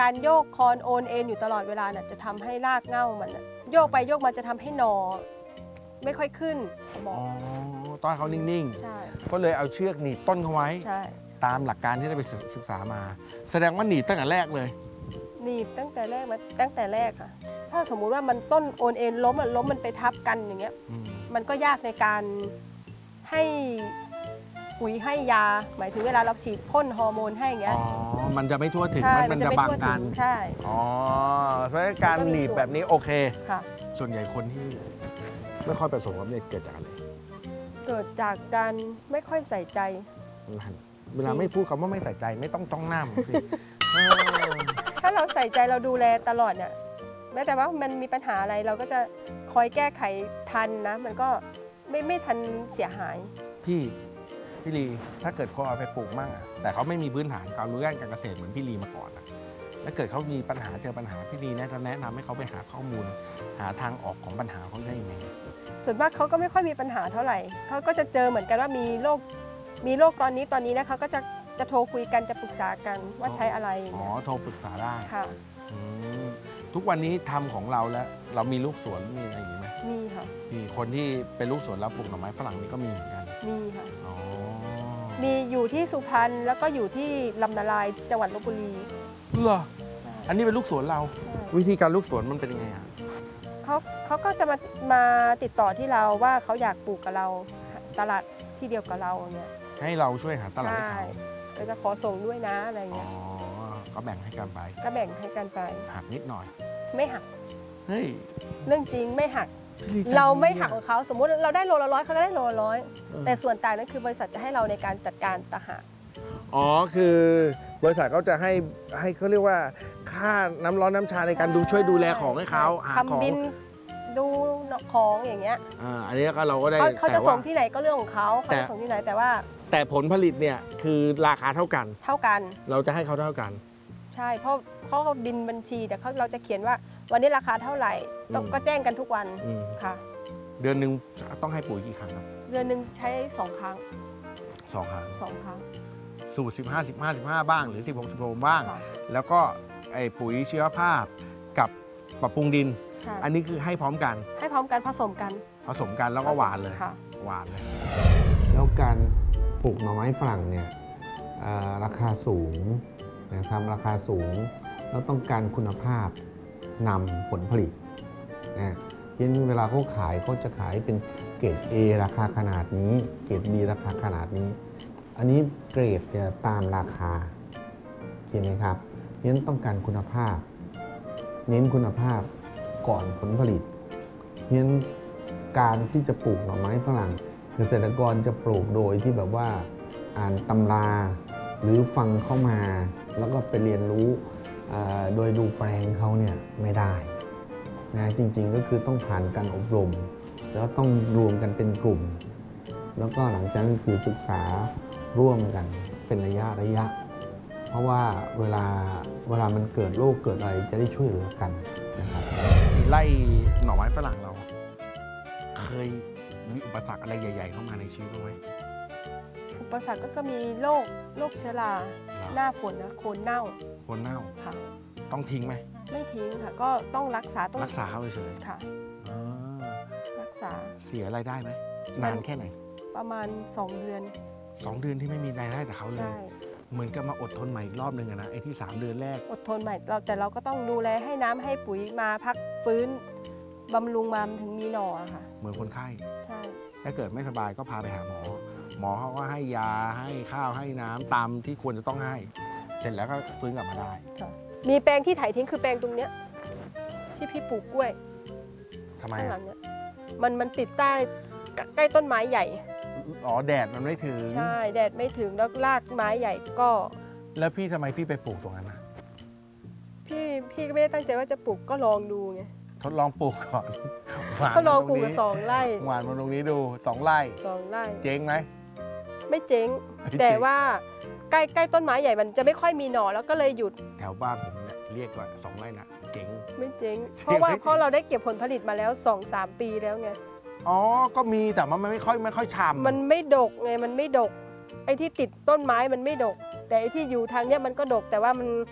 การโยกคอนโอนเอ็นอยู่ตลอดเวลาน่ะจะทำให้รากเหง้ามันโยกไปโยกมาจะทำให้หนอไม่ค่อยขึ้นบอกต้องให้เขานิ่งๆก็เลยเอาเชือกหนีบต้นเขาไว้ตามหลักการที่ได้ไปศึกษามาแสดงว่าหนีบตั้งแต่แรกเลยหนีบตั้งแต่แรกค่ะถ้าสมมุติว่ามันต้นโอนเอ็นล้มมันไปทับกันอย่างเงี้ยมันก็ยากในการให้ปุ๋ยให้ยาหมายถึงเวลาเราฉีดพ่นฮอร์โมนให้อย่างเงี้ยมันจะไม่ทั่วถึงมันจะบังกันใช่เพราะการหนีบแบบนี้โอเคค่ะส่วนใหญ่คนที่ไม่ค่อยประสบความสำเร็จเกิดจากอะไรเกิดจากการไม่ค่อยใส่ใจเวลาไม่พูดคำว่าไม่ใส่ใจไม่ต้องหน้าผมสิถ้าเราใส่ใจเราดูแลตลอดเนี่ยแม้แต่ว่ามันมีปัญหาอะไรเราก็จะคอยแก้ไขทันนะมันก็ไม่ทันเสียหายพี่ลีถ้าเกิดคนเอาไปปลูกมั่งแต่เขาไม่มีพื้นฐานความรู้ด้านการเกษตรเหมือนพี่ลีมาก่อนถ้าเกิดเขามีปัญหาเจอปัญหาพี่ลีแนะนำให้เขาไปหาข้อมูลหาทางออกของปัญหาเขาได้ยังไงส่วนมากเขาก็ไม่ค่อยมีปัญหาเท่าไหร่เขาก็จะเจอเหมือนกันว่ามีโรคตอนนี้นะเขาก็จะโทรคุยกันจะปรึกษากันว่าใช้อะไรโทรปรึกษาได้ค่ะทุกวันนี้ทำของเราแล้วเรามีลูกสวนมีอะไรอย่างนี้ไหมมีค่ะมีคนที่เป็นลูกสวนแล้วปลูกหน่อไม้ฝรั่งนี่ก็มีเหมือนกันมีค่ะมีอยู่ที่สุพรรณแล้วก็อยู่ที่ลำนาลายจังหวัดลพบุรีเหรออันนี้เป็นลูกสวนเราวิธีการลูกสวนมันเป็นยังไงเขาก็จะมาติดต่อที่เราว่าเขาอยากปลูกกับเราตลาดที่เดียวกับเราเนี่ยให้เราช่วยหาตลาดให้เขาเราจะขอส่งด้วยนะอะไรเงี้ยก็แบ่งให้กันไปหักนิดหน่อยไม่หักเฮ้ยเรื่องจริงไม่หักเราไม่หักของเขาสมมุติเราได้โลละ100เขาก็ได้โลละ100แต่ส่วนต่างนั้นคือบริษัทจะให้เราในการจัดการต่างหากคือบริษัทเขาจะให้เขาเรียกว่าค่าน้ำร้อนน้ำชาในการช่วยดูแลของให้เขาทำบินดูของอย่างเงี้ยอันนี้ก็เราก็ได้เขาจะส่งที่ไหนก็เรื่องของเขาจะส่งที่ไหนแต่ผลผลิตเนี่ยคือราคาเท่ากันเราจะให้เขาเท่ากันใช่เพราะเขาบินบัญชีแต่เราจะเขียนว่าวันนี้ราคาเท่าไหร่ต้องก็แจ้งกันทุกวันค่ะเดือนหนึ่งต้องให้ปุ๋ยกี่ครั้งครับเดือนหนึ่งใช้2 ครั้ง 2 ครั้งสูตร15บ้างหรือ16บ้างแล้วก็ไอ้ปุ๋ยชีวภาพกับปรับปรุงดินอันนี้คือให้พร้อมกันผสมกันแล้วก็หวานเลยแล้วการปลูกหน่อไม้ฝรั่งเนี่ยราคาสูงนะครับราคาสูงแล้วต้องการคุณภาพนำผลผลิตนะยิ่งเวลาเขาขายเขาจะขายเป็นเกรด A ราคาขนาดนี้เกรด B ราคาขนาดนี้อันนี้เกรดจะตามราคาเห็นไหมครับยิ่งต้องการคุณภาพเน้นคุณภาพก่อนผลผลิตยิ่งการที่จะปลูกหน่อไม้ฝรั่งเกษตรกรจะปลูกโดยที่แบบว่าอ่านตำราหรือฟังเข้ามาแล้วก็ไปเรียนรู้โดยดูแปลงเขาเนี่ยไม่ได้นะจริงๆก็คือต้องผ่านการอบรมแล้วต้องรวมกันเป็นกลุ่มแล้วก็หลังจากนั้นคือศึกษาร่วมกันเป็นระยะเพราะว่าเวลามันเกิดโรคเกิดอะไรจะได้ช่วยเหลือกันนะครับไล่หน่อไม้ฝรั่งเราเคยมีอุปสรรคอะไรใหญ่ๆเข้ามาในชีวิตไหมอุปสรรคก็มีโรคเชื้อราหน้าฝนนะโคนเน่าค่ะต้องทิ้งไหมไม่ทิ้งค่ะก็ต้องรักษาเขาเฉยค่ะรักษาเสียรายได้ไหมนานแค่ไหนประมาณ2 เดือนที่ไม่มีรายได้แต่เขาเลยเหมือนกับมาอดทนใหม่อีกรอบนึงนะไอ้ที่3 เดือนแรกอดทนใหม่แต่เราก็ต้องดูแลให้น้ำให้ปุ๋ยมาพักฟื้นบำรุงมาถึงมีหน่อค่ะเหมือนคนไข้ใช่ถ้าเกิดไม่สบายก็พาไปหาหมอเขาก็ให้ยาให้ข้าวให้น้ำตามที่ควรจะต้องให้เสร็จแล้วก็ฟื้นกลับมาได้มีแปลงที่ถ่ายทิ้งคือแปลงตรงเนี้ยที่พี่ปลูกกล้วยทำไมมันติดใกล้ต้นไม้ใหญ่แดดมันไม่ถึงใช่แดดไม่ถึงแล้วรากไม้ใหญ่ก็แล้วพี่ทำไมพี่ไปปลูกตรงนั้นนะพี่ก็ไม่ได้ตั้งใจว่าจะปลูกก็ลองดูไงทดลองปลูกก่อนก็ลองปลูกกับ2 ไร่หวานมาตรงนี้ดู2 ไร่เจ๊งไหมไม่เจ๊งแต่ว่าใกล้ต้นไม้ใหญ่มันจะไม่ค่อยมีหน่อแล้วก็เลยหยุดแถวบ้านผมเนี่ยเรียกว่า2 ไร่นะเจ๊งไม่เจ๊งเพราะเราได้เก็บผลผลิตมาแล้ว 2-3 ปีแล้วไงก็มีแต่มันไม่ค่อยฉ่ำมันไม่ดกไงมันไม่ดกไอ้ที่ติดต้นไม้มันไม่ดกแต่ไอ้ที่อยู่ทางเนี้ยมันก็ดกแต่ว่ามัน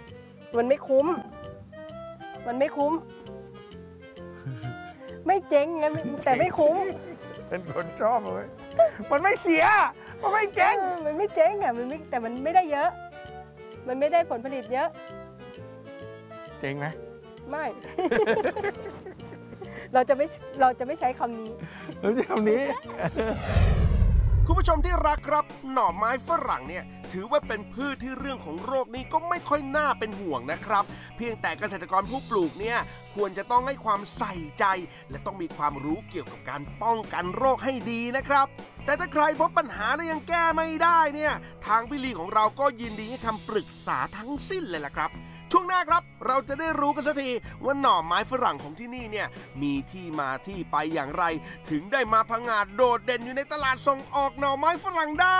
มันไม่คุ้ม มันไม่คุ้ม ไม่เจ๊งไงแต่ไม่คุ้มเป็นคนชอบเลยมันไม่เสียมันไม่เจ๊งมันไม่เจ๊งอ่ะมันไม่แต่มันไม่ได้เยอะ มันไม่ได้ผลผลิตเยอะเจ๊งไหมไม่ เราจะไม่ใช้คำนี้แล้วจะคำนี้คุณผู้ชมที่รักครับหน่อไม้ฝรั่งเนี่ยถือว่าเป็นพืชที่เรื่องของโรคนี้ก็ไม่ค่อยน่าเป็นห่วงนะครับ เพียงแต่เกษตรกรผู้ปลูกเนี่ยควรจะต้องให้ความใส่ใจ และต้องมีความรู้เกี่ยวกับการป้องกันโรคให้ดีนะครับ แต่ถ้าใครพบปัญหาแล้วยังแก้ไม่ได้เนี่ยทางพี่ลีของเราก็ยินดีให้คำปรึกษาทั้งสิ้นเลยล่ะครับ ช่วงหน้าครับเราจะได้รู้กันสักทีว่าหน่อไม้ฝรั่งของที่นี่เนี่ยมีที่มาที่ไปอย่างไร ถึงได้มาผงาดโดดเด่นอยู่ในตลาดส่งออกหน่อไม้ฝรั่งได้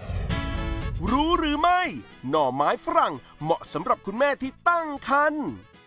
รู้หรือไม่ หน่อไม้ฝรั่งเหมาะสำหรับคุณแม่ที่ตั้งครรภ์